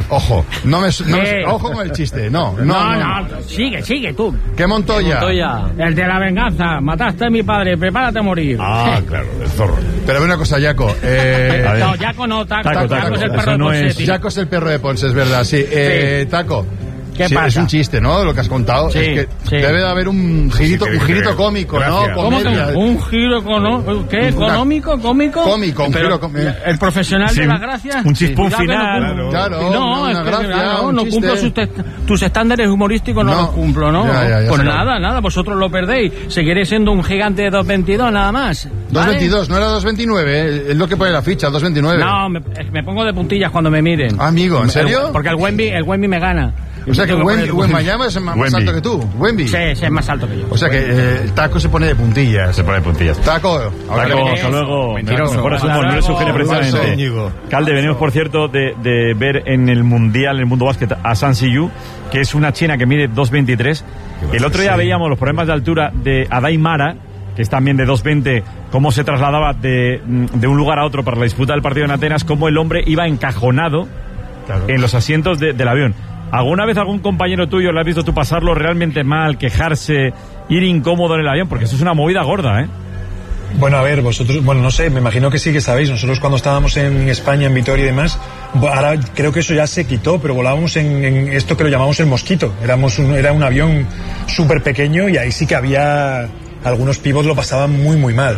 Ojo, ojo con el chiste, no. Sigue tú. ¿Qué Montoya? El de la venganza, mataste a mi padre, prepárate a morir. Claro, el zorro. Pero ve una cosa, Yaco. No, Yaco no, Taco es el perro de Ponce. Yaco es el perro de Ponce, es verdad, sí. Taco. ¿Qué pasa? Es un chiste, ¿no? Lo que has contado. Sí, es que debe de haber un girito cómico, gracias. ¿no? ¿Cómo que un giro económico? ¿Qué? ¿Económico? ¿Cómico? Cómico, un giro cómico. El profesional de la gracia. Un chispón final. Claro, una gracia. No cumplo tus estándares humorísticos, no los cumplo, ¿no? Ya, pues nada, vosotros lo perdéis. Seguiré siendo un gigante de 2.22, nada más. 2.22, no era 2.29, es lo que pone la ficha, 2.29. No, me pongo de puntillas cuando me miren. Amigo, ¿en serio? Porque el Wemby me gana. O sea que Wembanyama es más alto que tú. Wemby. Sí, es más alto que yo. O sea que el Taco se pone de puntillas. Taco, hasta luego. Mejores humor, no le sugiere precisamente. Calde, venimos por cierto de ver en el Mundial, en el mundo básquet, a San Siyu, que es una china que mide 2.23. El otro día veíamos los problemas de altura de Adai Mara, que es también de 2.20, cómo se trasladaba de un lugar a otro para la disputa del partido en Atenas, cómo el hombre iba encajonado en los asientos del avión. ¿Alguna vez algún compañero tuyo le has visto tú pasarlo realmente mal, quejarse, ir incómodo en el avión? Porque eso es una movida gorda, ¿eh? Bueno, a ver, vosotros, no sé, me imagino que sí que sabéis. Nosotros cuando estábamos en España, en Vitoria y demás, ahora creo que eso ya se quitó, pero volábamos en esto que lo llamamos el Mosquito. Era un avión súper pequeño y ahí sí que había... Algunos pivots lo pasaban muy, muy mal.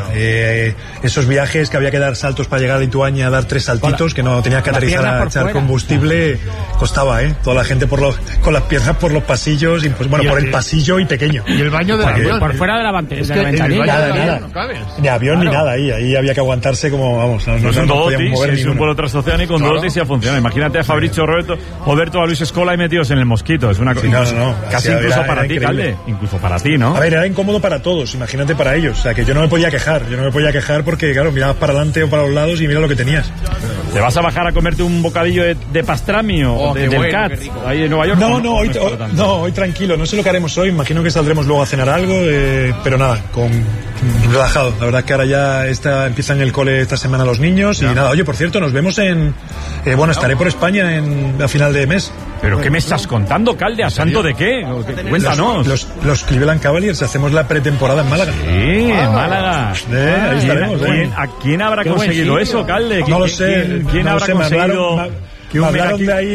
Esos viajes que había que dar saltos para llegar a Lituania, dar 3 saltitos, que no tenías que aterrizar a echar combustible, costaba, Toda la gente con las piernas por los pasillos, y pues por el pasillo y pequeño. Y el baño del avión. Por fuera de la ventanilla. Nada. Ni avión ni nada ahí había que aguantarse como, vamos, no podíamos mover es un vuelo transoceánico con Dotis ya funciona. Imagínate a Fabricio Roberto, a Luis Escola y metidos en el Mosquito. Es una cosa casi incluso para ti, Calde. Incluso para ti, ¿no? A ver, era incómodo para todos. Imagínate para ellos, o sea que yo no me podía quejar porque claro, mirabas para adelante o para los lados y mira lo que tenías. ¿Te vas a bajar a comerte un bocadillo de pastrami o del Cat ahí en Nueva York? No, hoy tranquilo, no sé lo que haremos hoy, imagino que saldremos luego a cenar algo, pero nada, relajado. La verdad que ahora ya empiezan el cole esta semana los niños y nada, oye, por cierto, nos vemos estaré por España a final de mes. ¿Pero qué me estás contando, Calde? ¿A santo de qué? Cuéntanos. Los Cleveland Cavaliers, hacemos la pretemporada en Málaga. Sí, en Málaga. Ahí estaremos. ¿A quién habrá conseguido eso, Calde? No lo sé. ¿Quién habrá conseguido...? Me hablaron de ahí,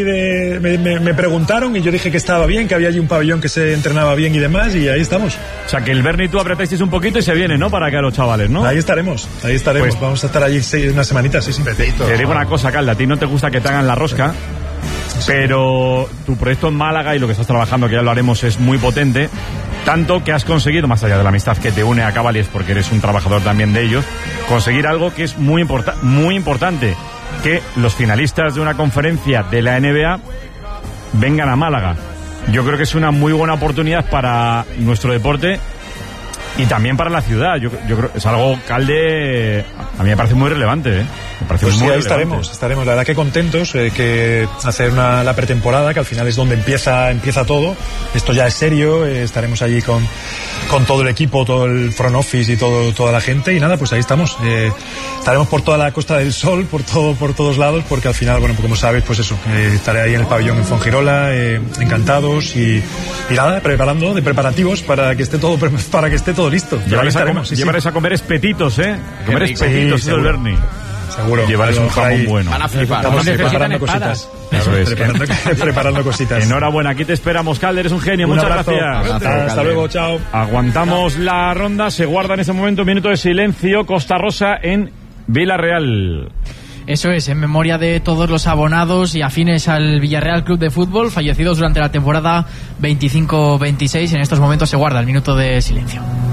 me preguntaron y yo dije que estaba bien, que había allí un pabellón que se entrenaba bien y demás, y ahí estamos. O sea, que el Berni y tú apretáis un poquito y se viene, ¿no? Para que a los chavales, ¿no? Ahí estaremos. Pues, vamos a estar allí unas semanitas, sí. Te digo una cosa, Calde, a ti no te gusta que te hagan la rosca, pero tu proyecto en Málaga y lo que estás trabajando, que ya lo haremos, es muy potente. Tanto que has conseguido, más allá de la amistad que te une a Cavaliers, porque eres un trabajador también de ellos, conseguir algo que es muy importante, que los finalistas de una conferencia de la NBA vengan a Málaga. Yo creo que es una muy buena oportunidad para nuestro deporte y también para la ciudad. Yo creo que es algo, Calde, a mí me parece muy relevante, Me parece muy ahí relevante. estaremos, la verdad que contentos, que hacer la pretemporada, que al final es donde empieza todo. Esto ya es serio, estaremos allí con todo el equipo, todo el front office y toda la gente, y nada, pues ahí estamos. Estaremos por toda la Costa del Sol, por todos lados, porque al final, bueno, pues como sabes, pues eso, estaré ahí en el pabellón en Fuengirola, encantados y nada, preparativos para que esté todo listo. Llevarles a comer espetitos, Comer espetitos, eso es el Berni. Seguro. Llevarles un jamón bueno. Van a flipar. Estamos preparando cositas. Eso es. Preparando cositas. Enhorabuena, aquí te esperamos, Calde, eres un genio. Muchas gracias. Hasta luego, chao. Aguantamos la ronda, se guarda en ese momento un minuto de silencio. Costa Rosa en Villarreal. Eso es, en memoria de todos los abonados y afines al Villarreal Club de Fútbol, fallecidos durante la temporada 25-26. En estos momentos se guarda el minuto de silencio.